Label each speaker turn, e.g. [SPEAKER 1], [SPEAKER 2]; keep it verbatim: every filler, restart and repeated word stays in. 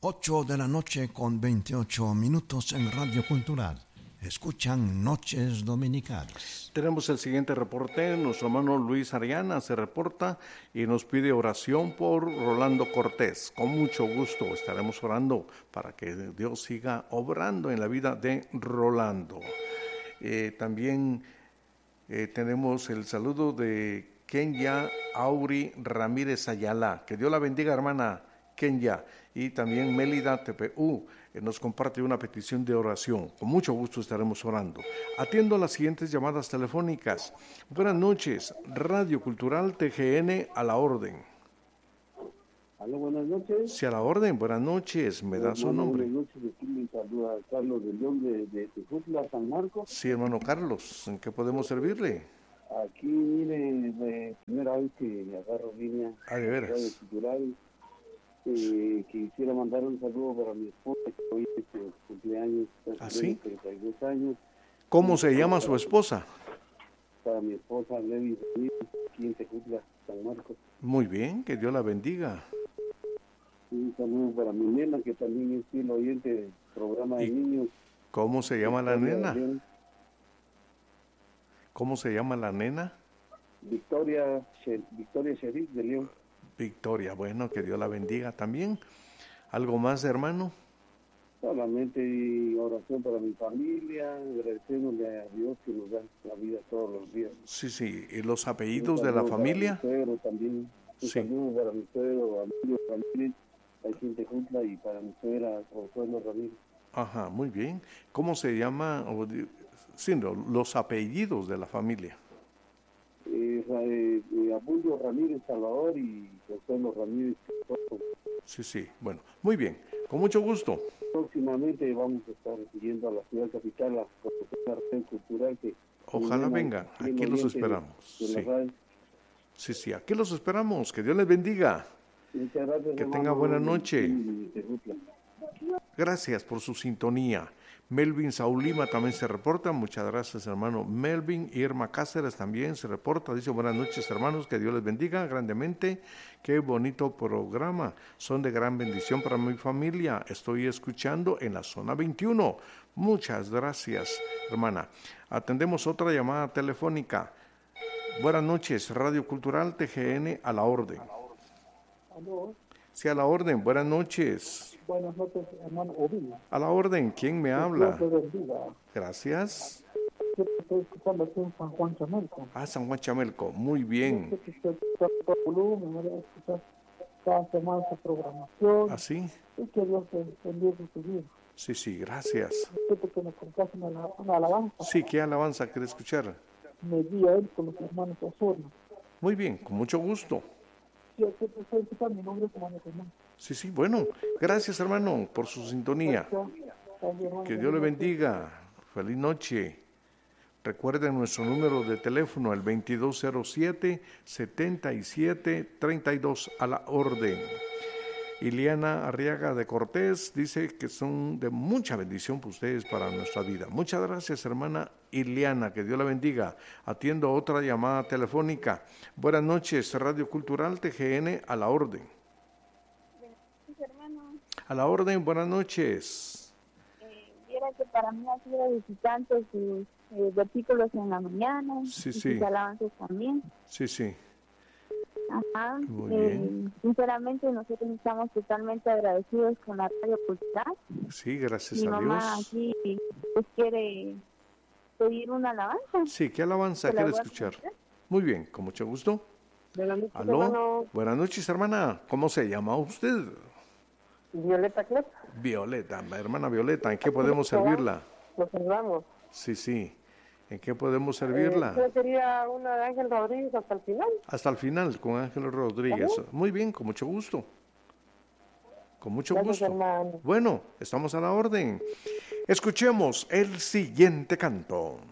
[SPEAKER 1] ocho de la noche con veintiocho minutos en Radio Cultural. Escuchan Noches Dominicales.
[SPEAKER 2] Tenemos el siguiente reporte. Nuestro hermano Luis Ariana se reporta y nos pide oración por Rolando Cortés. Con mucho gusto estaremos orando para que Dios siga obrando en la vida de Rolando. Eh, también eh, tenemos el saludo de Kenya Auri Ramírez Ayala. Que Dios la bendiga, hermana Kenya. Y también Mélida T P U eh, nos comparte una petición de oración. Con mucho gusto estaremos orando. Atiendo las siguientes llamadas telefónicas. Buenas noches, Radio Cultural T G N a la orden.
[SPEAKER 3] Aló, buenas noches.
[SPEAKER 2] Sí, a la orden, buenas noches. ¿Me da su nombre?
[SPEAKER 3] Buenas noches, aquí me saluda Carlos de León de, de Tejutla, San Marcos.
[SPEAKER 2] Sí, hermano Carlos, ¿en qué podemos servirle?
[SPEAKER 3] Aquí, mire, de primera vez que agarro línea.
[SPEAKER 2] Ah, de veras.
[SPEAKER 3] Radio Cultural. Eh, quisiera mandar un saludo para mi esposa, que hoy es su cumpleaños.
[SPEAKER 2] ¿Ah, sí?
[SPEAKER 3] treinta y dos años.
[SPEAKER 2] ¿Cómo se llama su esposa?
[SPEAKER 3] Para mi esposa, Levi Ramírez, aquí en Tejutla, San Marcos.
[SPEAKER 2] Muy bien, que Dios la bendiga.
[SPEAKER 3] Un saludo para mi nena, que también es fiel oyente del programa de niños.
[SPEAKER 2] ¿Cómo se llama la nena? ¿Cómo se llama la nena?
[SPEAKER 3] Victoria, Victoria Sheriff de León.
[SPEAKER 2] Victoria, bueno, que Dios la bendiga también. ¿Algo más, hermano?
[SPEAKER 3] Solamente oración para mi familia, agradeciéndole a Dios que nos da la vida todos los días.
[SPEAKER 2] Sí, sí, ¿y los apellidos de la familia?
[SPEAKER 3] Para mi suegro también, un
[SPEAKER 2] sí.
[SPEAKER 3] saludo para mi suegro, Emilio Ramírez, aquí en Tejutla, y para mi suegra, Consuelo Ramírez.
[SPEAKER 2] Ajá, muy bien. ¿Cómo se llama? Sí, no, los apellidos de la familia.
[SPEAKER 3] Eh, eh, eh, Abulio Ramírez Salvador y Consuelo Ramírez.
[SPEAKER 2] Sí, sí, bueno, muy bien, con mucho gusto.
[SPEAKER 3] Próximamente vamos a estar siguiendo a la ciudad capital, a la red cultural que...
[SPEAKER 2] Ojalá vengan, aquí los esperamos.
[SPEAKER 3] De, de
[SPEAKER 2] sí. sí, sí, aquí los esperamos, que Dios les bendiga.
[SPEAKER 3] Muchas gracias,
[SPEAKER 2] que
[SPEAKER 3] hermano,
[SPEAKER 2] tenga buena noche.
[SPEAKER 3] Y,
[SPEAKER 2] Gracias por su sintonía. Melvin Saulima también se reporta, muchas gracias, hermano Melvin. Irma Cáceres también se reporta, dice buenas noches, hermanos, que Dios les bendiga grandemente. Qué bonito programa, son de gran bendición para mi familia. Estoy escuchando en la zona veintiuno. Muchas gracias, hermana. Atendemos otra llamada telefónica. Buenas noches, Radio Cultural T G N a la orden.
[SPEAKER 3] ¿Aló?
[SPEAKER 2] Sí, a la orden, buenas noches.
[SPEAKER 3] Buenas noches, hermano Ovidio.
[SPEAKER 2] A la orden, ¿quién me habla?
[SPEAKER 3] Dios te bendiga.
[SPEAKER 2] Gracias.
[SPEAKER 3] Yo te estoy escuchando aquí en San Juan Chamelco.
[SPEAKER 2] Ah, San Juan Chamelco, muy bien.
[SPEAKER 3] Yo sé que usted está todo volumen, me voy a escuchar cada semana su programación.
[SPEAKER 2] ¿Ah, sí?
[SPEAKER 3] Y que Dios te bendiga tu vida.
[SPEAKER 2] Sí, sí, gracias.
[SPEAKER 3] Usted que me contaste una, una alabanza.
[SPEAKER 2] Sí, ¿qué alabanza quiere escuchar?
[SPEAKER 3] Me di a él con los hermanos Osorno.
[SPEAKER 2] Muy bien, con mucho gusto.
[SPEAKER 3] Sí, aquí te estoy escuchando, mi nombre es hermano Germán.
[SPEAKER 2] Sí, sí, bueno, gracias, hermano, por su sintonía. Que Dios le bendiga. Feliz noche. Recuerden nuestro número de teléfono, el veintidós cero siete, setenta y siete treinta y dos, a la orden. Iliana Arriaga de Cortés dice que son de mucha bendición para ustedes, para nuestra vida. Muchas gracias, hermana Iliana, que Dios la bendiga. Atiendo otra llamada telefónica. Buenas noches, Radio Cultural T G N, a la orden.
[SPEAKER 4] Buenas noches, hermano.
[SPEAKER 2] A la orden, buenas noches.
[SPEAKER 4] Eh, viera que para mí ha sido visitante sus eh, versículos en la mañana,
[SPEAKER 2] sí,
[SPEAKER 4] y
[SPEAKER 2] sí.
[SPEAKER 4] sus alabanzas también.
[SPEAKER 2] Sí, sí.
[SPEAKER 4] Ajá.
[SPEAKER 2] Muy
[SPEAKER 4] eh,
[SPEAKER 2] bien.
[SPEAKER 4] Sinceramente, nosotros estamos totalmente agradecidos con la Radio Cultural.
[SPEAKER 2] Sí, gracias
[SPEAKER 4] Mi
[SPEAKER 2] a
[SPEAKER 4] mamá
[SPEAKER 2] Dios.
[SPEAKER 4] aquí pues quiere pedir una alabanza.
[SPEAKER 2] Sí, ¿qué alabanza quiere escuchar? Muy bien, con mucho gusto.
[SPEAKER 3] Buenas noches,
[SPEAKER 2] ¿Aló?
[SPEAKER 3] hermano.
[SPEAKER 2] Buenas noches, hermana. ¿Cómo se llama usted?
[SPEAKER 3] Violeta Clep.
[SPEAKER 2] Violeta, la hermana Violeta. ¿En qué podemos servirla?
[SPEAKER 3] Los saludamos.
[SPEAKER 2] Sí, sí. ¿En qué podemos servirla?
[SPEAKER 3] Eh, yo quería una de Ángel Rodríguez hasta el final.
[SPEAKER 2] Hasta el final, con Ángel Rodríguez.
[SPEAKER 3] ¿Ajá?
[SPEAKER 2] Muy bien, con mucho gusto. Con mucho
[SPEAKER 3] Gracias,
[SPEAKER 2] gusto.
[SPEAKER 3] hermano.
[SPEAKER 2] Bueno, estamos a la orden. Escuchemos el siguiente canto.